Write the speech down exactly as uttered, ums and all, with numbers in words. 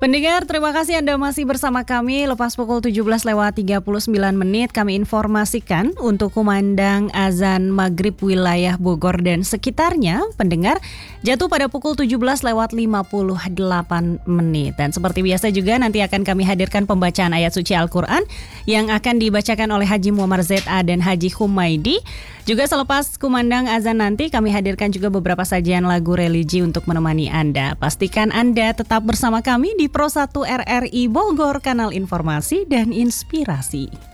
Pendengar, terima kasih Anda masih bersama kami. Lepas pukul tujuh belas lewat tiga puluh sembilan menit, kami informasikan untuk kumandang azan maghrib wilayah Bogor dan sekitarnya. Pendengar, jatuh pada pukul tujuh belas lewat lima puluh delapan menit. Dan seperti biasa juga nanti akan kami hadirkan pembacaan ayat suci Al-Quran yang akan dibacakan oleh Haji Muammar Z A dan Haji Humaydi. Juga selepas kumandang azan nanti kami hadirkan juga beberapa sajian lagu religi untuk menemani Anda. Pastikan Anda tetap bersama kami di Pro satu R R I Bogor, kanal informasi dan inspirasi.